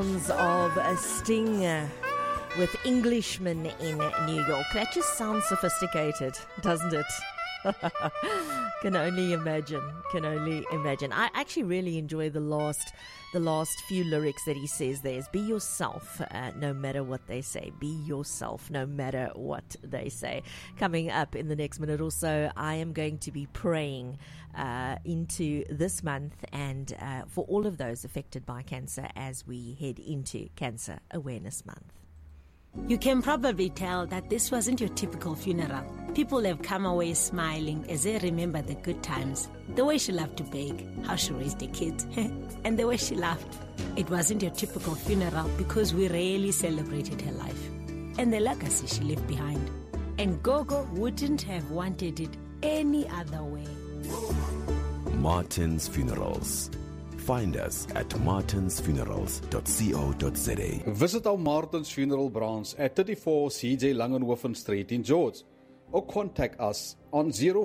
Of a Sting with Englishmen in New York. That just sounds sophisticated, doesn't it? Can only imagine. I actually really enjoy the last few lyrics that he says there is be yourself no matter what they say. Be yourself no matter what they say. Coming up in the next minute or so, I am going to be praying into this month and for all of those affected by cancer as we head into Cancer Awareness Month. You can probably tell that this wasn't your typical funeral. People have come away smiling as they remember the good times, the way she loved to bake, how she raised the kids, and the way she laughed. It wasn't your typical funeral because we rarely celebrated her life and the legacy she left behind. And Gogo wouldn't have wanted it any other way. Martin's Funerals. Find us at martinsfunerals.co.za. Visit our Martin's Funeral branch at 34 CJ Langenhoven Street in George, or contact us on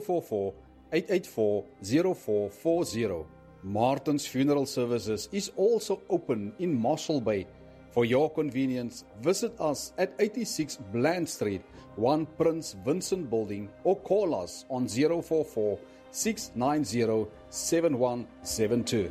044-884-0440. Martin's Funeral Services is also open in Marshall Bay. For your convenience, visit us at 86 Bland Street, 1 Prince Vincent Building, or call us on 044-690-7172.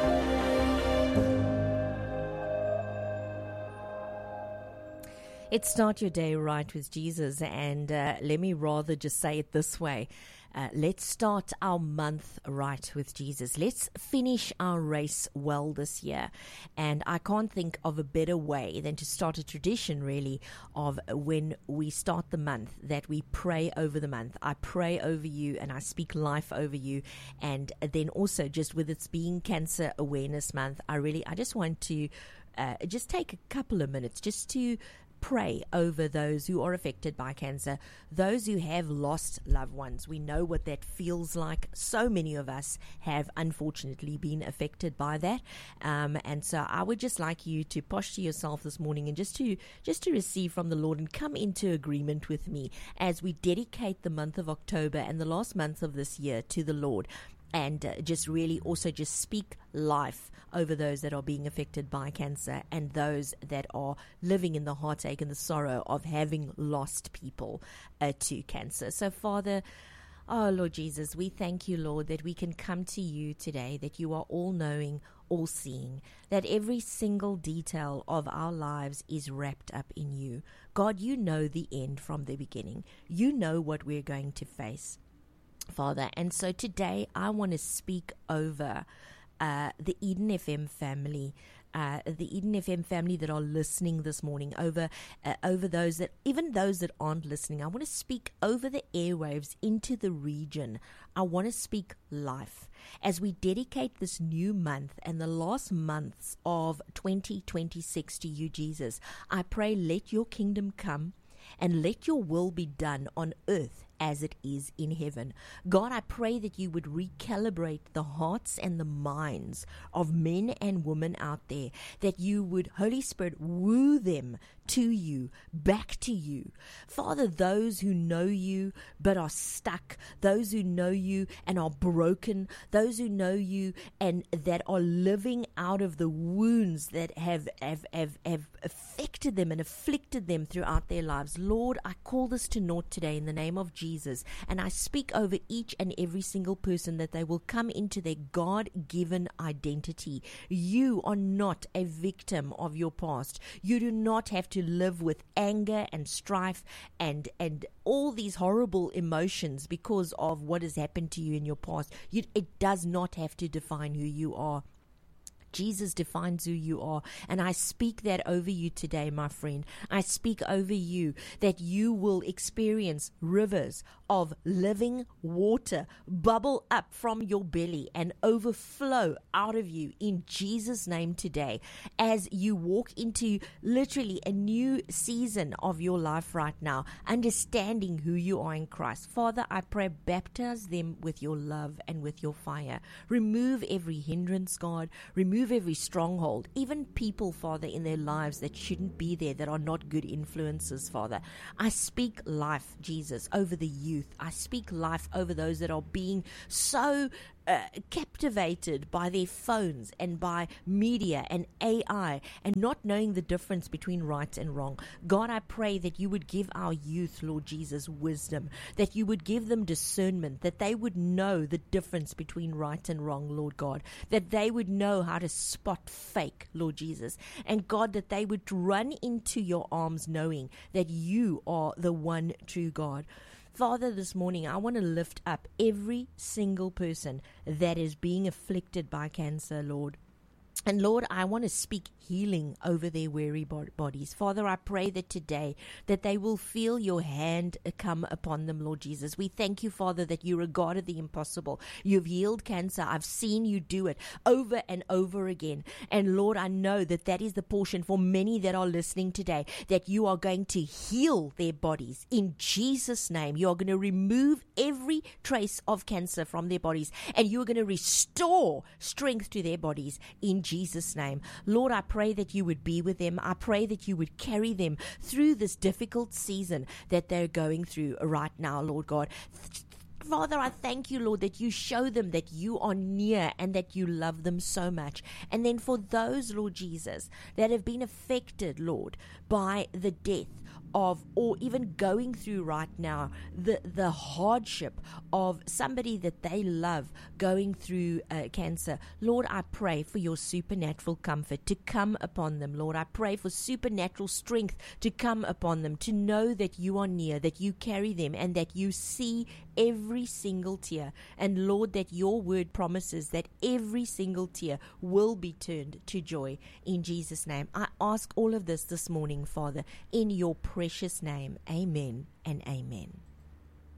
It's Start Your Day Right with Jesus, and let me rather just say it this way. Let's start our month right with Jesus. Let's finish our race well this year. And I can't think of a better way than to start a tradition, really, of when we start the month, that we pray over the month. I pray over you and I speak life over you. And then also, just with it being Cancer Awareness Month, I just want to just take a couple of minutes just to pray over those who are affected by cancer, those who have lost loved ones. We know what that feels like. So many of us have unfortunately been affected by that. And so I would just like you to posture yourself this morning and just to receive from the Lord and come into agreement with me as we dedicate the month of October and the last month of this year to the Lord. And just really also just speak life over those that are being affected by cancer and those that are living in the heartache and the sorrow of having lost people to cancer. So, Father, oh, Lord Jesus, we thank you, Lord, that we can come to you today, that you are all-knowing, all-seeing, that every single detail of our lives is wrapped up in you. God, you know the end from the beginning. You know what we're going to face, Father. And so today I want to speak over the Eden FM family, that are listening this morning, over those that, even those that aren't listening. I want to speak over the airwaves into the region. I want to speak life as we dedicate this new month and the last months of 2026 to you, Jesus. I pray, let your kingdom come and let your will be done on earth as it is in heaven. God, I pray that you would recalibrate the hearts and the minds of men and women out there, that you would, Holy Spirit, woo them to you, back to you. Father, those who know you but are stuck, those who know you and are broken, those who know you and that are living out of the wounds that have affected them and afflicted them throughout their lives. Lord, I call this to naught today in the name of Jesus, and I speak over each and every single person that they will come into their God-given identity. You are not a victim of your past. You do not have to live with anger and strife and all these horrible emotions because of what has happened to you in your past. It does not have to define who you are. Jesus defines who you are. And I speak that over you today, my friend. I speak over you that you will experience rivers of living water bubble up from your belly and overflow out of you in Jesus' name today as you walk into literally a new season of your life right now, understanding who you are in Christ. Father, I pray, baptize them with your love and with your fire. Remove every hindrance, God. Remove every stronghold, even people, Father, in their lives that shouldn't be there, that are not good influences, Father. I speak life, Jesus, over the youth. I speak life over those that are being so captivated by their phones and by media and AI and not knowing the difference between right and wrong. God, I pray that you would give our youth, Lord Jesus, wisdom, that you would give them discernment, that they would know the difference between right and wrong, Lord God, that they would know how to spot fake, Lord Jesus, and God, that they would run into your arms knowing that you are the one true God. Father, this morning, I want to lift up every single person that is being afflicted by cancer, Lord. And Lord, I want to speak healing over their weary bodies. Father, I pray that today that they will feel your hand come upon them, Lord Jesus. We thank you, Father, that you're a God of the impossible. You've healed cancer. I've seen you do it over and over again. And Lord, I know that that is the portion for many that are listening today, that you are going to heal their bodies in Jesus' name. You are going to remove every trace of cancer from their bodies, and you are going to restore strength to their bodies in Jesus' name. Lord, I pray that you would be with them. I pray that you would carry them through this difficult season that they're going through right now, Lord God. Father, I thank you, Lord, that you show them that you are near and that you love them so much. And then for those, Lord Jesus, that have been affected, Lord, by the death of, or even going through right now, the hardship of somebody that they love going through cancer. Lord, I pray for your supernatural comfort to come upon them. Lord, I pray for supernatural strength to come upon them, to know that you are near, that you carry them, and that you see every single tear. And Lord, that your word promises that every single tear will be turned to joy in Jesus' name. I ask all of this morning, Father, in your precious name. Amen and amen.